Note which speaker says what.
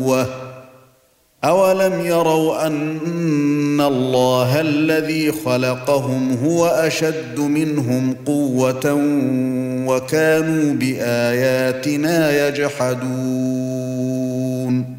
Speaker 1: قوة أولم يروا أن الله الذي خلقهم هو أشد منهم قوة وكانوا بآياتنا يجحدون